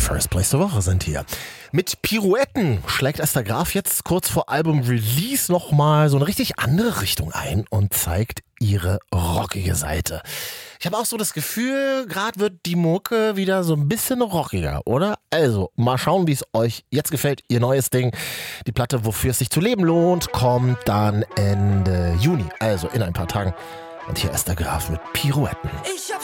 First Place der Woche sind hier. Mit Pirouetten schlägt Esther Graf jetzt kurz vor Album-Release nochmal so eine richtig andere Richtung ein und zeigt ihre rockige Seite. Ich habe auch so das Gefühl, gerade wird die Mucke wieder so ein bisschen rockiger, oder? Also, mal schauen, wie es euch jetzt gefällt. Ihr neues Ding, die Platte, wofür es sich zu leben lohnt, kommt dann Ende Juni, also in ein paar Tagen. Und hier Esther Graf mit Pirouetten. Ich hab